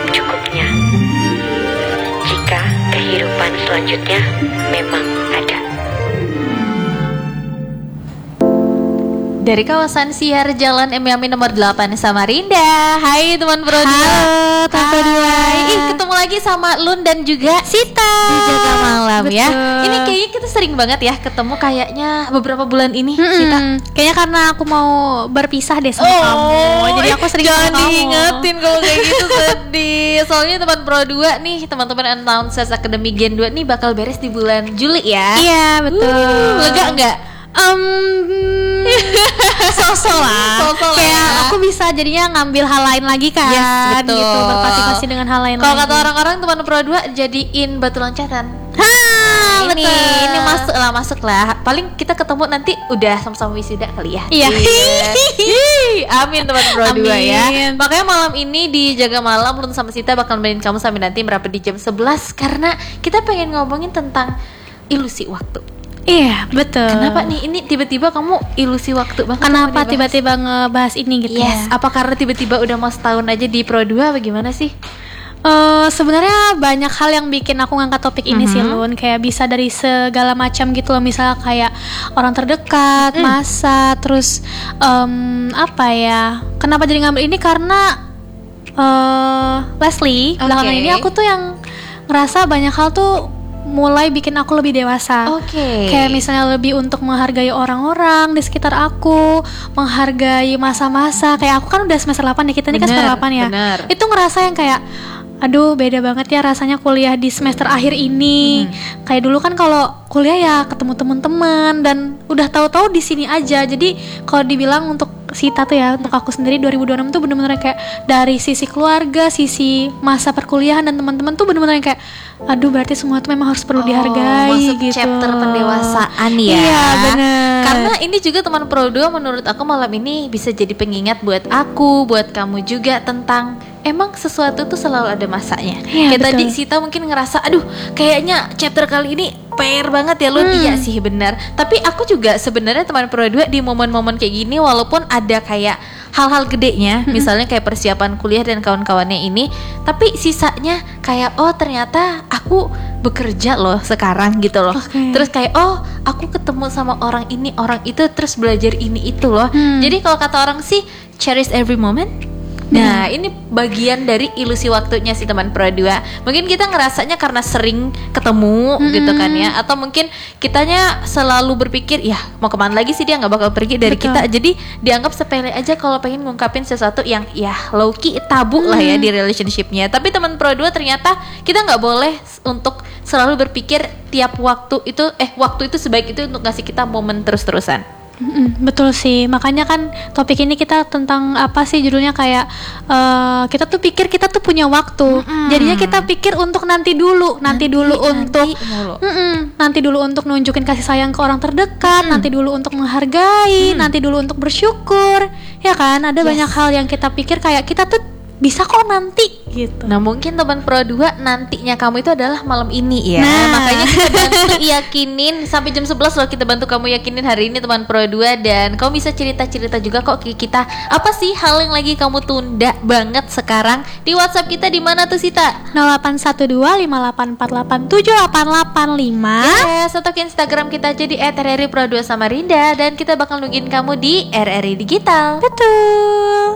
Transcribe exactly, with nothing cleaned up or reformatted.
secukupnya. Jika kehidupan selanjutnya memang ada. Dari kawasan Siar Jalan M Yamin nomor delapan Samarinda. Hai teman Pro dua. Halo teman Pro dua. Ih, ketemu lagi sama Lun dan juga Sita di Jaga Malam. Betul. Ya. Ini kayaknya kita sering banget ya ketemu, kayaknya beberapa bulan ini. Mm-mm. Sita. Kayaknya karena aku mau berpisah deh sama Oh, kamu. Jadi aku sering jangan sama kamu. diingetin kalau kayak gitu, sedih. Soalnya teman Pro dua nih, teman-teman Announcers Academy Gen dua nih bakal beres di bulan Juli ya. Iya betul. Uh, lega enggak? Um, sosok lah. So-so lah Kayak ya. aku bisa jadinya ngambil hal lain lagi kan. Yes, betul. Gitu, berpartisipasi dengan hal lain Kalau lagi. kata orang-orang teman Pro dua jadiin batu loncatan. Ha, ini betul. ini masuk lah masuk lah. Paling kita ketemu nanti udah sama-sama wisuda kali ya. Iya. Ih, amin teman Pro dua ya. Amin. Makanya malam ini di Jaga Malam Lun sama Sita bakal nemenin kamu sampai nanti merapat di jam sebelas karena kita pengen ngomongin tentang ilusi waktu. Iya betul. Kenapa nih ini tiba-tiba kamu ilusi waktu banget? Kenapa mau dibahas? tiba-tiba ngebahas ini gitu Yes, ya? apa karena tiba-tiba udah mau setahun aja di Pro dua apa gimana sih? Eh, sebenarnya banyak hal yang bikin aku ngangkat topik ini Mhm. sih Lun. Kayak bisa dari segala macam gitu loh. Misalnya kayak orang terdekat, Mm. masa, terus em, apa ya? Kenapa jadi ngambil ini? Karena eh Leslie, belakangan Oke. ini aku tuh yang ngerasa banyak hal tuh mulai bikin aku lebih dewasa. Oke. Kayak misalnya lebih untuk menghargai orang-orang di sekitar aku, menghargai masa-masa. Kayak aku kan udah semester delapan ya, kita ini kan Bener, semester delapan ya. bener. Itu ngerasa yang kayak aduh beda banget ya rasanya kuliah di semester akhir ini. Kayak dulu kan kalau kuliah ya ketemu teman-teman dan udah tahu-tahu di sini aja. Jadi kalau dibilang untuk Sita tuh ya, untuk aku sendiri dua ribu dua puluh enam tuh bener-bener kayak dari sisi keluarga, sisi masa perkuliahan dan teman-teman tuh bener-bener kayak aduh berarti semua tuh memang harus perlu dihargai masuk gitu. chapter pendewasaan ya. Iya bener. Karena ini juga teman Pro dua menurut aku malam ini bisa jadi pengingat buat aku, buat kamu juga tentang emang sesuatu tuh selalu ada masanya. Iya, Kayak tadi betul. Sita mungkin ngerasa aduh kayaknya chapter kali ini fair banget ya Lun. Hmm. Iya sih benar. Tapi aku juga sebenarnya teman Pro dua di momen-momen kayak gini walaupun ada kayak hal-hal gedenya, misalnya kayak persiapan kuliah dan kawan-kawannya ini, tapi sisanya kayak oh ternyata aku bekerja loh sekarang gitu loh. Oke. Terus kayak oh aku ketemu sama orang ini orang itu terus belajar ini itu loh. Hmm. Jadi kalau kata orang sih cherish every moment. Nah ini bagian dari ilusi waktunya sih teman Pro dua. Mungkin kita ngerasanya karena sering ketemu Mm-mm. gitu kan ya. Atau mungkin kitanya selalu berpikir ya mau kemana lagi sih dia nggak bakal pergi dari Betul. kita. Jadi dianggap sepele aja kalau pengen ngungkapin sesuatu yang ya low key tabu lah ya di relationshipnya. Tapi teman Pro dua ternyata kita nggak boleh untuk selalu berpikir tiap waktu itu eh waktu itu sebaik itu untuk ngasih kita momen terus-terusan. Mm-mm, betul sih, makanya kan topik ini kita tentang apa sih judulnya kayak eh, kita tuh pikir kita tuh punya waktu, Mm-mm. jadinya kita pikir untuk nanti dulu, nanti, dulu untuk nanti mulu. Mm-mm, nanti dulu untuk nunjukin kasih sayang ke orang terdekat, nanti dulu untuk menghargai, nanti dulu untuk bersyukur, ya kan? Ada Yes. banyak hal yang kita pikir kayak kita tuh bisa kok nanti gitu. Nah mungkin teman Pro dua nantinya kamu itu adalah malam ini ya. Nah. Makanya kita bantu yakinin sampai jam sebelas loh kita bantu kamu yakinin hari ini teman Pro dua. Dan kamu bisa cerita-cerita juga kok ke kita. Apa sih hal yang lagi kamu tunda banget sekarang? Di WhatsApp kita di mana tuh Sita? nol delapan satu dua lima delapan empat delapan tujuh delapan delapan lima. Yes, atau ke Instagram kita aja di et r r i pro dua samarinda. Dan kita bakal nungguin kamu di R R I Digital. Betul.